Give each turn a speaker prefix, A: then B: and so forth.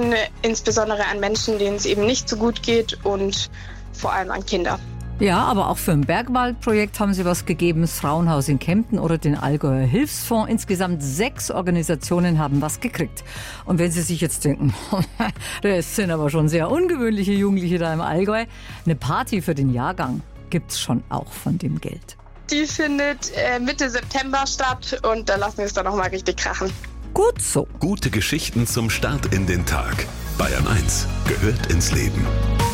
A: richten, insbesondere an Menschen, denen es eben nicht so gut geht und vor allem an Kinder.
B: Ja, aber auch für ein Bergwaldprojekt haben Sie was gegeben. Das Frauenhaus in Kempten oder den Allgäuer Hilfsfonds. Insgesamt 6 Organisationen haben was gekriegt. Und wenn Sie sich jetzt denken, das sind aber schon sehr ungewöhnliche Jugendliche da im Allgäu, eine Party für den Jahrgang gibt's schon auch von dem Geld.
A: Die findet Mitte September statt und da lassen wir es dann nochmal richtig krachen.
B: Gut so.
C: Gute Geschichten zum Start in den Tag. Bayern 1 gehört ins Leben.